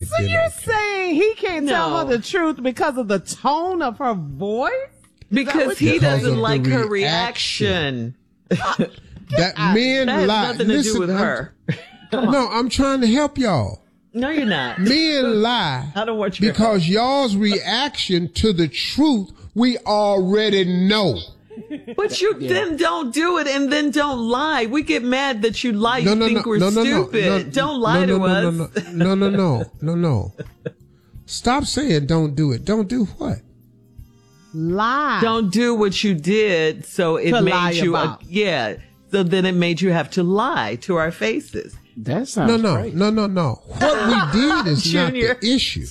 So you're saying he can't tell her the truth because of the tone of her voice? Because he doesn't like her reaction. That men that has lie. nothing to do with her. No, I'm trying to help y'all. No, you're not. Men lie I don't want you because y'all's reaction to the truth we already know. But you then don't do it and then don't lie. We get mad that you lie. You think we're stupid. Don't lie to us. No. Stop saying don't do it. Don't do what? Lie. Don't do what you did. So it made you, so then it made you have to lie to our faces. That sounds great. No. What we did is not the issue.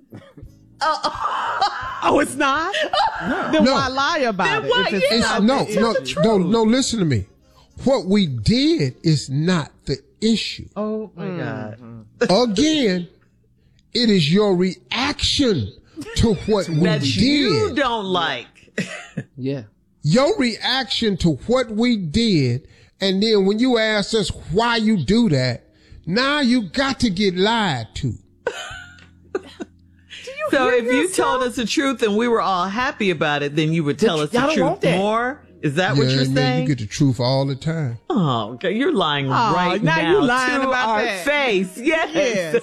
Oh, it's not? Then why lie about it? Why? No, listen to me. What we did is not the issue. Oh my God. Again, it is your reaction to what we that did. You don't like. Yeah. Your reaction to what we did, and then when you ask us why you do that, now you got to get lied to. So if you told us the truth and we were all happy about it, then you would tell us the truth more? Is that what you're saying? You get the truth all the time. Oh, okay. You're lying right now you lying to about our that. face. Yes.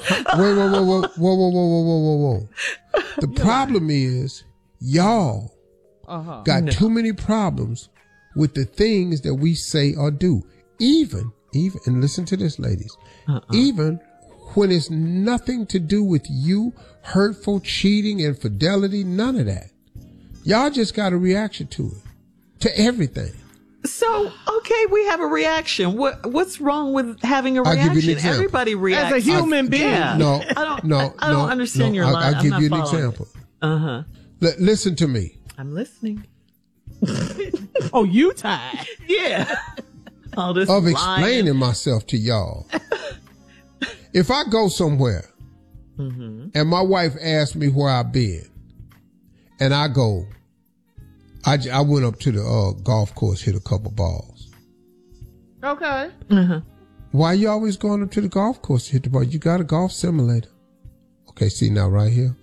Whoa. The problem is y'all got too many problems with the things that we say or do. Even, and listen to this, ladies, even when it's nothing to do with you, hurtful, cheating, infidelity, none of that. Y'all just got a reaction to it, to everything. So, okay, we have a reaction. What's wrong with having a reaction? I'll give you an example. Everybody reacts. As a human being. Yeah. No, I don't understand your line. I'll give you an example. Listen to me. I'm listening. Oh, you tired? Yeah. All this of lying. Explaining myself to y'all. If I go somewhere and my wife asks me where I've been, and I go, I went up to the golf course, hit a couple balls. Okay. Why you always going up to the golf course to hit the ball? You got a golf simulator. Okay, see now right here.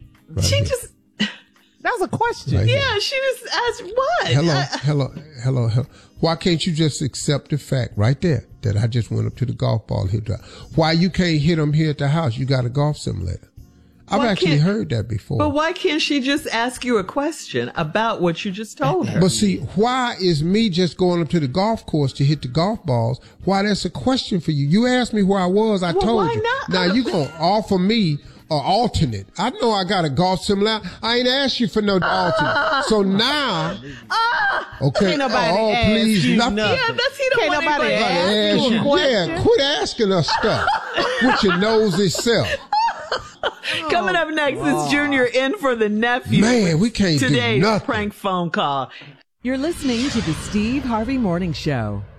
That was a question. Right yeah, she just asked what? Hello. Why can't you just accept the fact right there that I just went up to the golf ball hit drive? Why you can't hit them here at the house? You got a golf simulator. I've actually heard that before. But why can't she just ask you a question about what you just told her? But see, why is me just going up to the golf course to hit the golf balls? Why that's a question for you? You asked me where I was. I told you. Not? Now you gonna offer me an alternate. I know I got a golf simulator. I ain't asked you for no alternate. So now, okay. Can't nobody ask please, you nothing. nothing. Yeah, that's he don't Can't want nobody anybody ask you a question. Yeah, quit asking us stuff with your nose itself. Coming up next is Junior in for the nephew. Man, we can't do Today's nothing. prank phone call. You're listening to the Steve Harvey Morning Show.